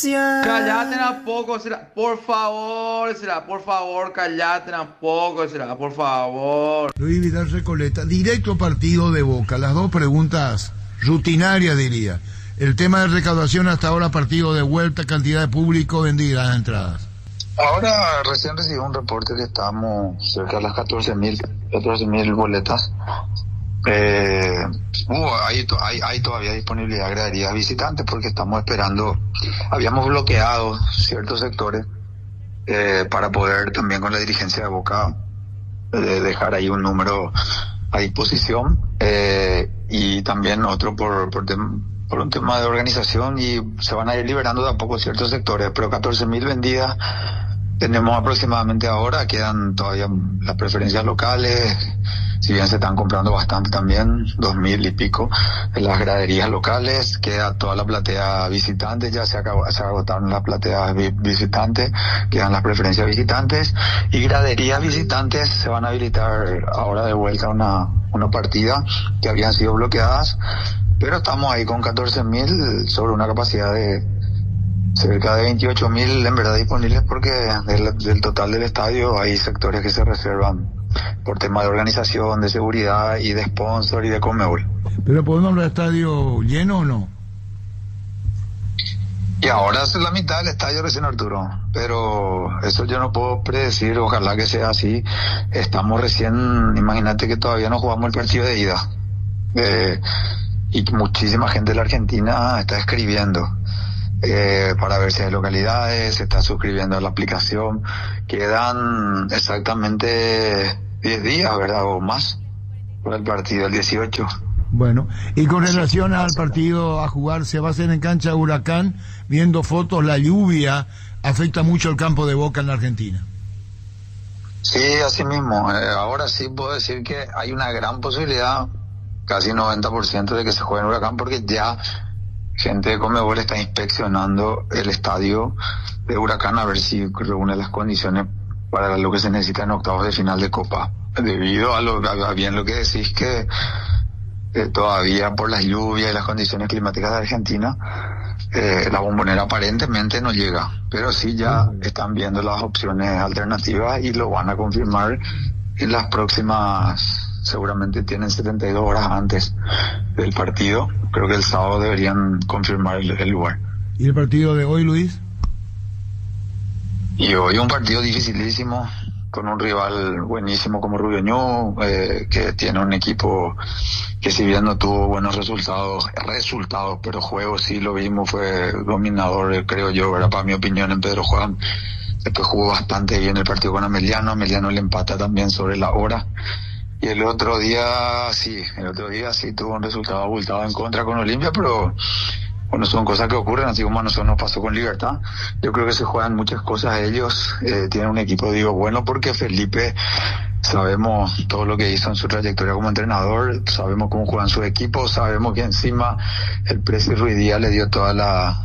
Cállate un poco, será. Por favor, cállate un poco, será, por favor. Luis Vidal Recoleta, directo partido de Boca. Las dos preguntas rutinarias, diría. El tema de recaudación hasta ahora, partido de vuelta, cantidad de público, vendidas entradas. Ahora recién recibí un reporte que estamos cerca de las 14.000 boletas. Hay todavía disponibilidad de graderías visitantes porque estamos esperando, habíamos bloqueado ciertos sectores para poder también con la dirigencia de Boca dejar ahí un número a disposición y también otro por un tema de organización, y se van a ir liberando de a poco ciertos sectores, pero 14.000 vendidas tenemos aproximadamente ahora. Quedan todavía las preferencias locales, si bien se están comprando bastante también, 2.000 y pico en las graderías locales. Queda toda la platea visitante, ya se agotaron las plateas visitantes, quedan las preferencias visitantes, y graderías visitantes se van a habilitar ahora de vuelta una partida que habían sido bloqueadas, pero estamos ahí con 14.000 sobre una capacidad de cerca de 28.000 en verdad disponibles, porque del total del estadio hay sectores que se reservan por tema de organización, de seguridad y de sponsor y de Conmebol. ¿Pero podemos hablar de estadio lleno o no? Y ahora es la mitad del estadio recién, Arturo, pero eso yo no puedo predecir, ojalá que sea así. Estamos recién, imagínate que todavía no jugamos el partido de ida, y muchísima gente de la Argentina está escribiendo para ver si hay localidades, se está suscribiendo a la aplicación. Quedan exactamente 10 días, ¿verdad? O más, para el partido, el 18. Bueno, y con relación al partido a jugar, se va a hacer en cancha de Huracán, viendo fotos, la lluvia afecta mucho el campo de Boca en la Argentina. Sí, así mismo. Ahora sí puedo decir que hay una gran posibilidad, casi 90%, de que se juegue en Huracán, porque ya gente de Conmebol está inspeccionando el estadio de Huracán a ver si reúne las condiciones para lo que se necesita en octavos de final de Copa. Debido a bien lo que decís, que todavía por las lluvias y las condiciones climáticas de Argentina, la Bombonera aparentemente no llega, pero sí ya están viendo las opciones alternativas y lo van a confirmar en las próximas. Seguramente tienen 72 horas antes del partido. Creo que el sábado deberían confirmar el lugar. ¿Y el partido de hoy, Luis? Y hoy un partido dificilísimo, con un rival buenísimo como Rubio Ñu, que tiene un equipo que, si bien no tuvo buenos resultados, pero juego sí lo vimos, fue dominador, creo yo, ¿verdad? Para mi opinión, en Pedro Juan. Después jugó bastante bien el partido con Ameliano le empata también sobre la hora. Y el otro día sí tuvo un resultado abultado en contra con Olimpia, pero bueno, son cosas que ocurren, así como a nosotros nos pasó con Libertad. Yo creo que se juegan muchas cosas ellos, tienen un equipo, digo, bueno, porque Felipe, sabemos todo lo que hizo en su trayectoria como entrenador, sabemos cómo juegan su equipo, sabemos que encima el Presi Ruiz Díaz le dio toda la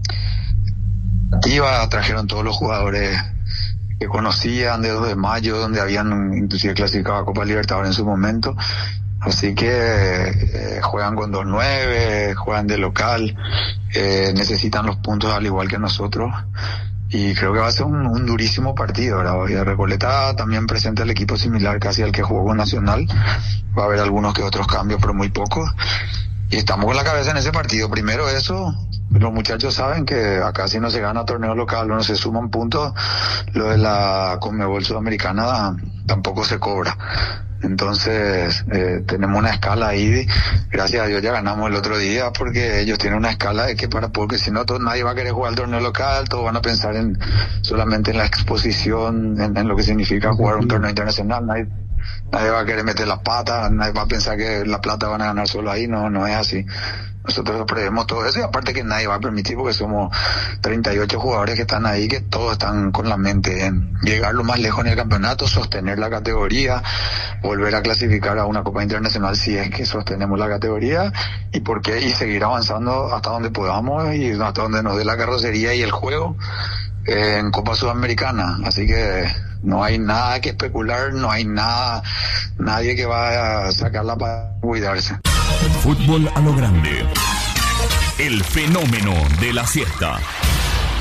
activa, trajeron todos los jugadores que conocían de 2 de mayo, donde habían inclusive clasificado a Copa Libertadores en su momento. Así que juegan con 2-9, juegan de local, necesitan los puntos al igual que nosotros, y creo que va a ser un durísimo partido, ¿verdad? Y Recoleta también presenta el equipo similar casi al que jugó con Nacional. Va a haber algunos que otros cambios, pero muy pocos, y estamos con la cabeza en ese partido. Primero eso, los muchachos saben que acá si no se gana torneo local o no se suman puntos, lo de la Conmebol Sudamericana tampoco se cobra. Entonces tenemos una escala ahí, gracias a Dios ya ganamos el otro día, porque ellos tienen una escala de que porque si no nadie va a querer jugar el torneo local, todos van a pensar solamente en la exposición, en lo que significa jugar un torneo internacional. Nadie va a querer meter la pata, nadie va a pensar que la plata van a ganar solo ahí, no es así. Nosotros prevemos todo eso, y aparte que nadie va a permitir, porque somos 38 jugadores que están ahí, que todos están con la mente en llegar lo más lejos en el campeonato, sostener la categoría, volver a clasificar a una Copa Internacional si es que sostenemos la categoría, y seguir avanzando hasta donde podamos y hasta donde nos dé la carrocería y el juego en Copa Sudamericana. Así que no hay nada que especular, no hay nadie que va a sacarla para cuidarse. Fútbol a lo grande. El fenómeno de la siesta.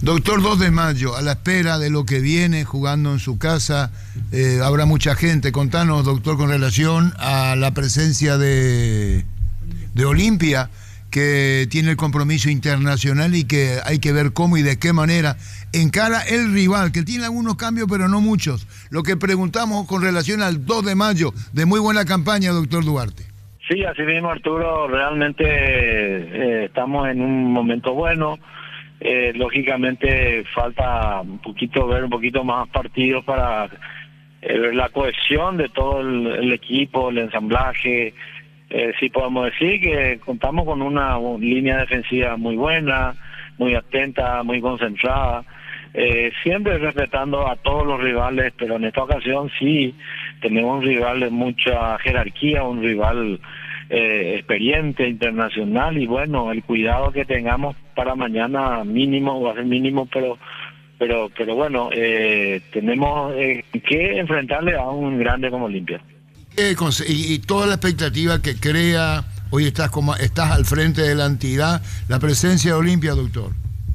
Doctor, 2 de mayo, a la espera de lo que viene, jugando en su casa, habrá mucha gente. Contanos, doctor, con relación a la presencia de Olimpia, que tiene el compromiso internacional y que hay que ver cómo y de qué manera encara el rival, que tiene algunos cambios pero no muchos. Lo que preguntamos con relación al 2 de mayo, de muy buena campaña, doctor Duarte. Sí, así mismo, Arturo, realmente estamos en un momento bueno. Lógicamente falta ver un poquito más partidos para ver la cohesión de todo el equipo, el ensamblaje. Sí podemos decir que contamos con una línea defensiva muy buena, muy atenta, muy concentrada, siempre respetando a todos los rivales, pero en esta ocasión sí tenemos un rival de mucha jerarquía, un rival experiente, internacional, y bueno, el cuidado que tengamos para mañana mínimo, va a ser mínimo, pero bueno, tenemos que enfrentarle a un grande como Olimpia. Y toda la expectativa que crea, hoy estás al frente de la entidad, la presencia de Olimpia, doctor.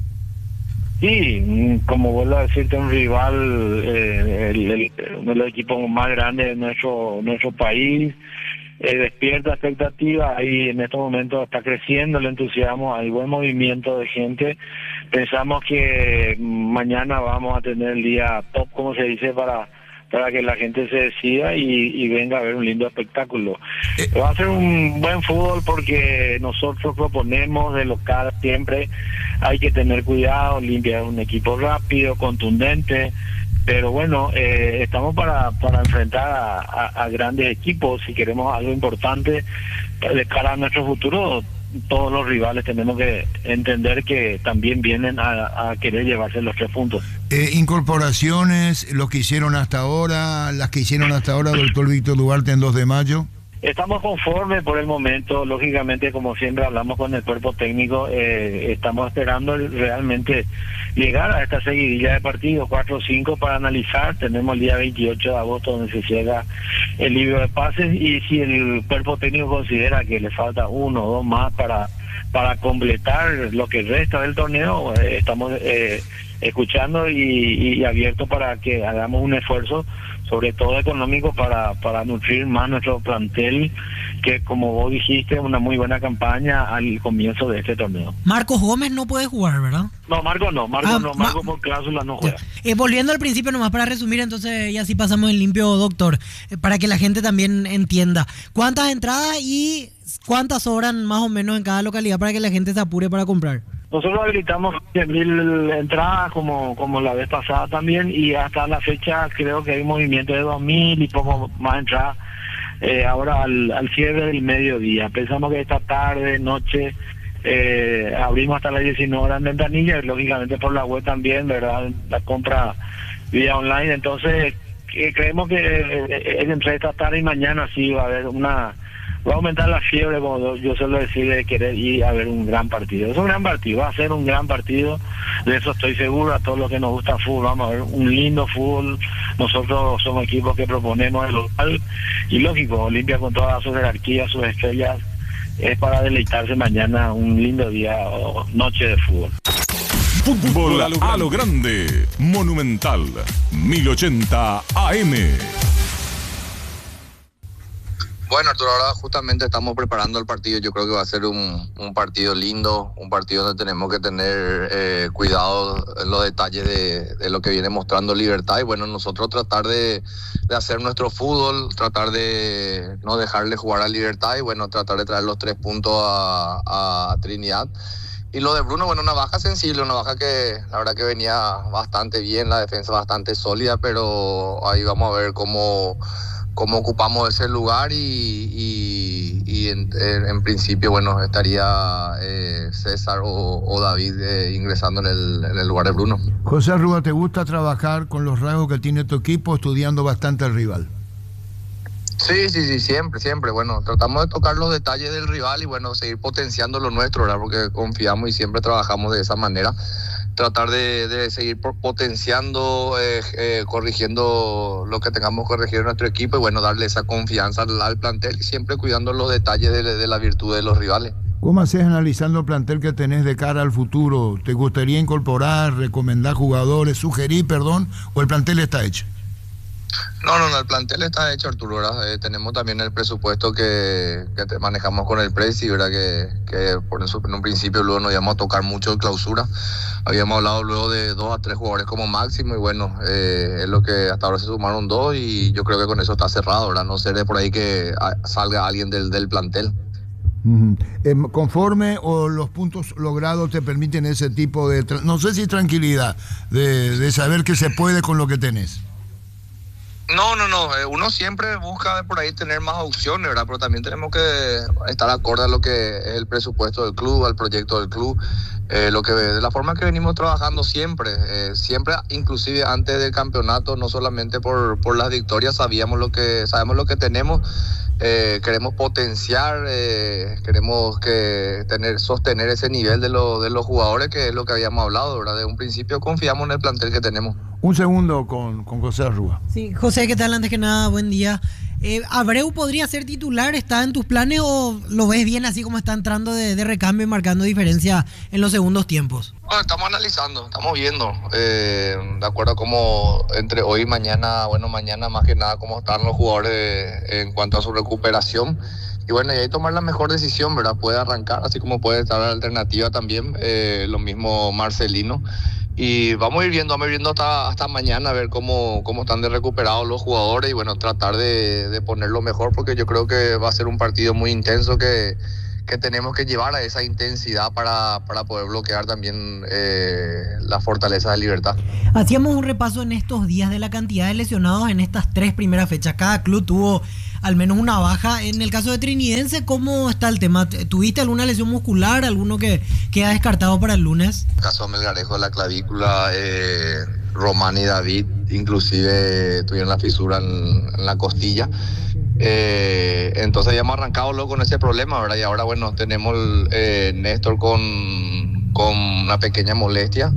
Sí, como vuelvo a decirte, un rival, uno de los equipos más grandes de nuestro país, despierta expectativa, y en estos momentos está creciendo el entusiasmo, hay buen movimiento de gente. Pensamos que mañana vamos a tener el día top, como se dice, para que la gente se decida y venga a ver un lindo espectáculo. Va a ser un buen fútbol porque nosotros proponemos de local siempre, hay que tener cuidado. Olimpia es un equipo rápido, contundente, pero bueno, estamos para enfrentar a grandes equipos. Si queremos algo importante de cara a nuestro futuro, todos los rivales tenemos que entender que también vienen a querer llevarse los 3 puntos. Incorporaciones, las que hicieron hasta ahora, doctor Víctor Duarte, en 2 de mayo. Estamos conformes por el momento, lógicamente, como siempre hablamos con el cuerpo técnico, estamos esperando realmente llegar a esta seguidilla de partidos, 4 o 5 para analizar. Tenemos el día 28 de agosto donde se llega el libro de pases, y si el cuerpo técnico considera que le falta 1 o 2 más para completar lo que resta del torneo, estamos escuchando y abiertos para que hagamos un esfuerzo, sobre todo económico, para nutrir más nuestro plantel, que como vos dijiste, una muy buena campaña al comienzo de este torneo. Marcos Gómez no puede jugar, ¿verdad? No, Marcos por cláusula no juega. Volviendo al principio, nomás para resumir, entonces, y así pasamos en limpio, doctor, para que la gente también entienda. ¿Cuántas entradas y cuántas sobran más o menos en cada localidad para que la gente se apure para comprar? Nosotros habilitamos 100.000 entradas como la vez pasada también, y hasta la fecha creo que hay un movimiento de 2.000 y poco más entradas. Ahora al cierre del mediodía, pensamos que esta tarde, noche, abrimos hasta las 19 horas en ventanilla, y lógicamente por la web también, ¿verdad? La compra vía online. Entonces creemos que entre esta tarde y mañana sí va a aumentar la fiebre, como yo suelo decir, de querer ir a ver un gran partido. Es un gran partido, va a ser un gran partido, de eso estoy seguro. A todos los que nos gusta el fútbol, vamos a ver un lindo fútbol. Nosotros somos equipos que proponemos el local, y lógico, Olimpia con toda su jerarquía, sus estrellas, es para deleitarse mañana un lindo día o noche de fútbol. Fútbol a lo grande, Monumental, 1080 AM. Bueno, Arturo, ahora justamente estamos preparando el partido. Yo creo que va a ser un partido lindo, un partido donde tenemos que tener cuidado en los detalles de lo que viene mostrando Libertad. Y bueno, nosotros tratar de hacer nuestro fútbol, tratar de no dejarle jugar a Libertad y bueno, tratar de traer los 3 puntos a Trinidad. Y lo de Bruno, bueno, una baja sensible, una baja que la verdad que venía bastante bien, la defensa bastante sólida, pero ahí vamos a ver cómo ocupamos ese lugar y en principio, bueno, estaría César o David ingresando en el lugar de Bruno. José Arruga, ¿te gusta trabajar con los rasgos que tiene tu equipo, estudiando bastante al rival? Sí, siempre. Bueno, tratamos de tocar los detalles del rival y bueno, seguir potenciando lo nuestro, ¿verdad? Porque confiamos y siempre trabajamos de esa manera. Tratar de seguir potenciando, corrigiendo lo que tengamos que corregir en nuestro equipo y bueno, darle esa confianza al plantel y siempre cuidando los detalles de la virtud de los rivales. ¿Cómo haces analizando el plantel que tenés de cara al futuro? ¿Te gustaría incorporar, recomendar jugadores, sugerir, o el plantel está hecho? No, el plantel está hecho, Arturo, ¿verdad? Tenemos también el presupuesto que manejamos con el Presi, ¿verdad? Que por eso en un principio luego nos íbamos a tocar mucho de clausura. Habíamos hablado luego de 2 a 3 jugadores como máximo y bueno, es lo que hasta ahora se sumaron 2 y yo creo que con eso está cerrado, ¿verdad? No sé de por ahí que salga alguien del plantel. ¿Conforme o los puntos logrados te permiten ese tipo de, no sé si tranquilidad, de saber que se puede con lo que tenés? No, uno siempre busca por ahí tener más opciones, ¿verdad? Pero también tenemos que estar acorde a lo que es el presupuesto del club, al proyecto del club, de la forma que venimos trabajando siempre, inclusive antes del campeonato, no solamente por las victorias, sabemos lo que tenemos. Queremos potenciar, queremos sostener ese nivel de los jugadores, que es lo que habíamos hablado, ¿verdad? De un principio confiamos en el plantel que tenemos. Un segundo con José Arrúa. Sí, José, ¿qué tal? Antes que nada, buen día. ¿Abreu podría ser titular? ¿Está en tus planes o lo ves bien así como está entrando de recambio y marcando diferencia en los segundos tiempos? Bueno, estamos analizando, estamos viendo, de acuerdo a cómo entre hoy y mañana, mañana más que nada cómo están los jugadores en cuanto a su recuperación. Y bueno, y ahí tomar la mejor decisión, ¿verdad? Puede arrancar, así como puede estar la alternativa también, lo mismo Marcelino. Y vamos a ir viendo hasta mañana a ver cómo están de recuperados los jugadores y bueno, tratar de ponerlo mejor porque yo creo que va a ser un partido muy intenso que tenemos que llevar a esa intensidad para poder bloquear también la fortaleza de Libertad. Hacíamos un repaso en estos días de la cantidad de lesionados en estas 3 primeras fechas. Cada club tuvo al menos una baja. En el caso de Trinidense, ¿cómo está el tema? ¿Tuviste alguna lesión muscular? ¿Alguno que queda descartado para el lunes? En el caso de Melgarejo, la clavícula, Román y David inclusive tuvieron la fisura en la costilla. Entonces habíamos arrancado luego con ese problema, ¿verdad? Y ahora bueno, tenemos Néstor con una pequeña molestia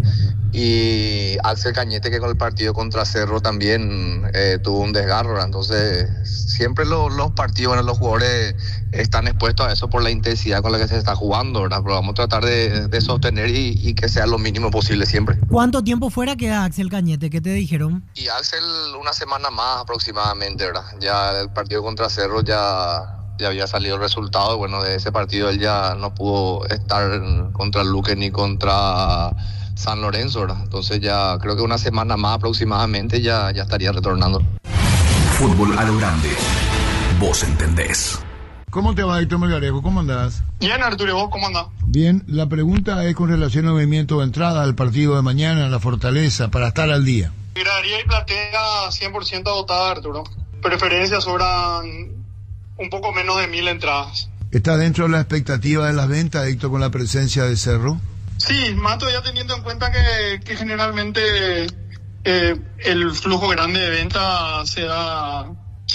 y Axel Cañete, que con el partido contra Cerro también tuvo un desgarro, ¿verdad? Entonces siempre los partidos, bueno, los jugadores están expuestos a eso por la intensidad con la que se está jugando, ¿verdad? Pero vamos a tratar de sostener y que sea lo mínimo posible siempre. ¿Cuánto tiempo fuera queda Axel Cañete? ¿Qué te dijeron? Y Axel una semana más aproximadamente, ¿verdad? Ya el partido contra Cerro ya había salido el resultado. Bueno, de ese partido él ya no pudo estar contra Luque ni contra San Lorenzo, ¿verdad? Entonces ya creo que una semana más aproximadamente ya estaría retornando. Fútbol a lo grande. Vos entendés. ¿Cómo te va, Héctor Melgarejo? ¿Cómo andás? Bien, Arturo, ¿vos cómo andás? Bien, la pregunta es con relación al movimiento de entrada al partido de mañana en la Fortaleza, para estar al día. Gradería y platea 100% agotada, Arturo. Preferencias sobran un poco menos de 1.000 entradas. ¿Está dentro de la expectativa de las ventas, Héctor, con la presencia de Cerro? Sí, más todavía teniendo en cuenta que generalmente el flujo grande de venta se da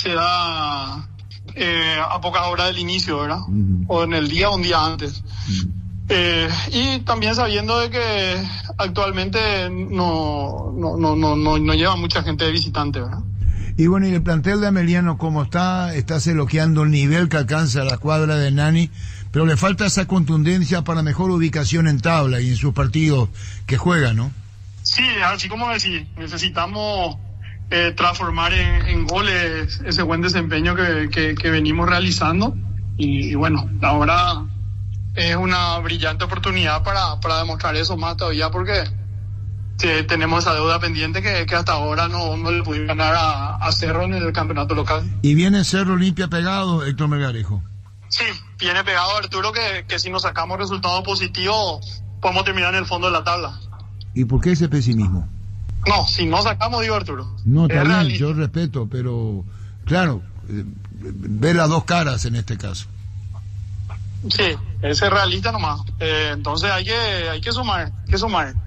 a pocas horas del inicio, ¿verdad? O en el día o un día antes. Y también sabiendo de que actualmente no lleva mucha gente de visitante, ¿verdad? Y bueno, y el plantel de Ameliano, ¿cómo está? Estás elogiando el nivel que alcanza la cuadra de Nani, pero le falta esa contundencia para mejor ubicación en tabla y en sus partidos que juega, ¿no? Sí, así como decir, necesitamos transformar en goles ese buen desempeño que venimos realizando y bueno, ahora es una brillante oportunidad para demostrar eso más todavía porque tenemos esa deuda pendiente que hasta ahora no le pudimos ganar a Cerro en el campeonato local. ¿Y viene Cerro Olimpia pegado, Héctor Melgarejo? Sí, viene pegado, Arturo, que si nos sacamos resultados positivos podemos terminar en el fondo de la tabla. ¿Y por qué ese pesimismo? No, si no sacamos, digo, Arturo. No, está bien, yo respeto, pero claro, ve las dos caras en este caso. Sí, ese es realista nomás. Entonces hay que sumar,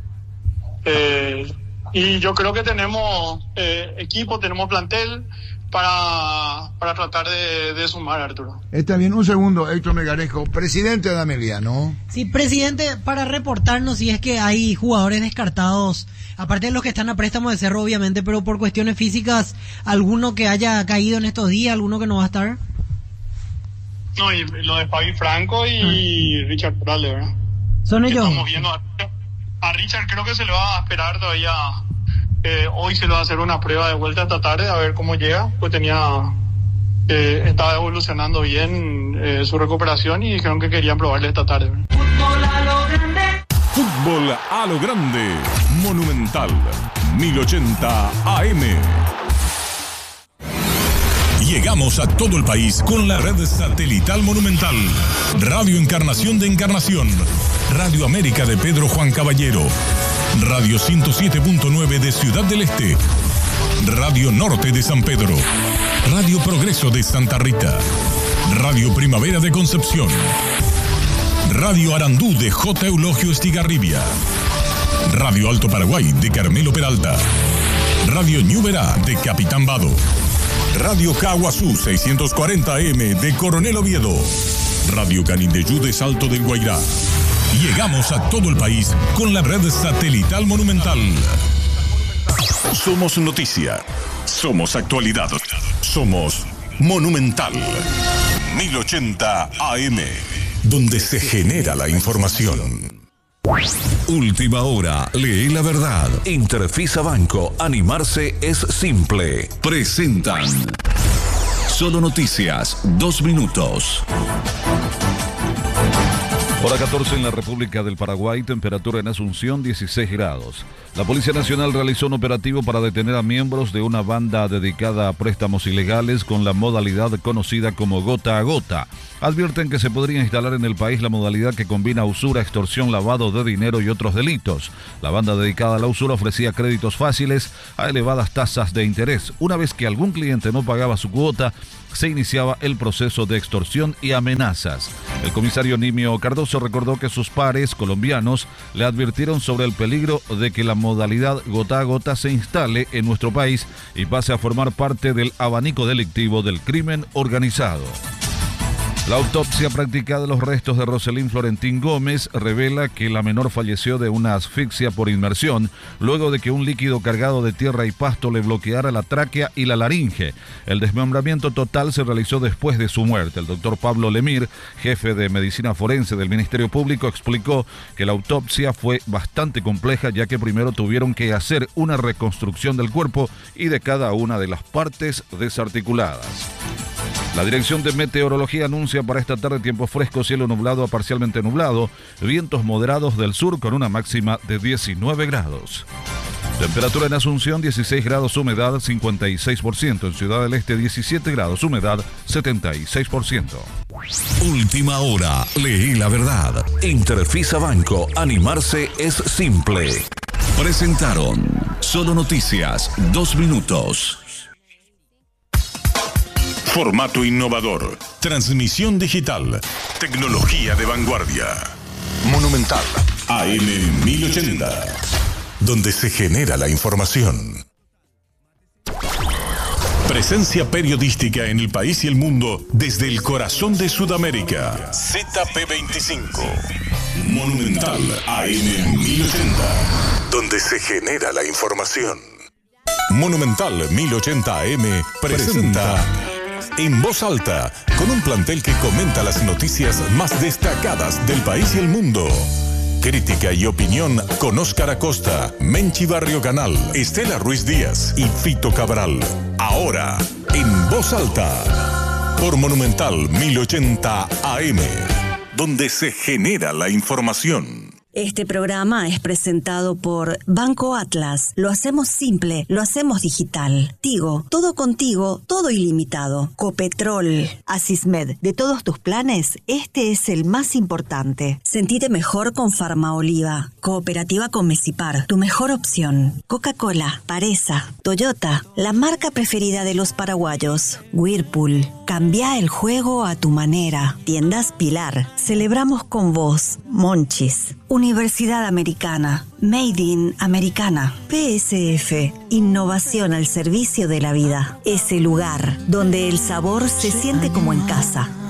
y yo creo que tenemos equipo, tenemos plantel, para tratar de sumar, Arturo. Está bien, un segundo, Héctor Melgarejo, presidente de Amelia, ¿no? Sí, presidente, para reportarnos si es que hay jugadores descartados, aparte de los que están a préstamo de Cerro, obviamente, pero por cuestiones físicas, ¿alguno que haya caído en estos días, alguno que no va a estar? No, y lo de Fabi Franco y Richard Morales, ¿verdad? ¿Son ellos? Estamos viendo a Richard, creo que se le va a esperar todavía. Hoy se le va a hacer una prueba de vuelta esta tarde a ver cómo llega, pues estaba evolucionando bien su recuperación y dijeron que querían probarle esta tarde, ¿verdad? Fútbol a lo grande, Monumental 1080 AM. Llegamos a todo el país con la red satelital Monumental. Radio Encarnación de Encarnación, Radio América de Pedro Juan Caballero, Radio 107.9 de Ciudad del Este, Radio Norte de San Pedro, Radio Progreso de Santa Rita, Radio Primavera de Concepción, Radio Arandú de J. Eulogio Estigarribia, Radio Alto Paraguay de Carmelo Peralta, Radio Ñuberá de Capitán Vado, Radio Caguazú 640 AM de Coronel Oviedo, Radio Canindeyú de Salto del Guairá. Llegamos a todo el país con la red satelital Monumental. Somos noticia, somos actualidad, somos Monumental 1080 AM, donde se genera la información. Última hora, lee la verdad. Interfisa Banco, animarse es simple. Presentan Solo Noticias, 2 minutos. Hora 14 en la República del Paraguay, temperatura en Asunción 16 grados. La Policía Nacional realizó un operativo para detener a miembros de una banda dedicada a préstamos ilegales con la modalidad conocida como gota a gota. Advierten que se podría instalar en el país la modalidad que combina usura, extorsión, lavado de dinero y otros delitos. La banda dedicada a la usura ofrecía créditos fáciles a elevadas tasas de interés. Una vez que algún cliente no pagaba su cuota, se iniciaba el proceso de extorsión y amenazas. El comisario Nimio Cardoso recordó que sus pares colombianos le advirtieron sobre el peligro de que la modalidad gota a gota se instale en nuestro país y pase a formar parte del abanico delictivo del crimen organizado. La autopsia práctica de los restos de Roselín Florentín Gómez revela que la menor falleció de una asfixia por inmersión luego de que un líquido cargado de tierra y pasto le bloqueara la tráquea y la laringe. El desmembramiento total se realizó después de su muerte. El doctor Pablo Lemir, jefe de medicina forense del Ministerio Público, explicó que la autopsia fue bastante compleja, ya que primero tuvieron que hacer una reconstrucción del cuerpo y de cada una de las partes desarticuladas. La Dirección de Meteorología anuncia para esta tarde tiempo fresco, cielo nublado a parcialmente nublado, vientos moderados del sur con una máxima de 19 grados. Temperatura en Asunción 16 grados, humedad 56%. En Ciudad del Este 17 grados, humedad 76%. Última hora, lee la verdad. Interfisa Banco, animarse es simple. Presentaron Solo Noticias, 2 minutos. Formato innovador, transmisión digital, tecnología de vanguardia. Monumental AM 1080, donde se genera la información. Presencia periodística en el país y el mundo desde el corazón de Sudamérica. ZP25. Monumental AM 1080, donde se genera la información. Monumental 1080 AM presenta En Voz Alta, con un plantel que comenta las noticias más destacadas del país y el mundo. Crítica y opinión con Óscar Acosta, Menchi Barrio Canal, Estela Ruiz Díaz y Fito Cabral. Ahora, En Voz Alta, por Monumental 1080 AM, donde se genera la información. Este programa es presentado por Banco Atlas. Lo hacemos simple, lo hacemos digital. Tigo, todo contigo, todo ilimitado. Copetrol, Asismed, de todos tus planes, este es el más importante. Sentite mejor con Farmaoliva. Cooperativa con Mesipar, tu mejor opción. Coca-Cola, Paresa, Toyota, la marca preferida de los paraguayos. Whirlpool, cambia el juego a tu manera. Tiendas Pilar, celebramos con vos. Monchis, Universidad Americana, Made in Americana. PSF. Innovación al servicio de la vida. Ese lugar donde el sabor se siente como en casa.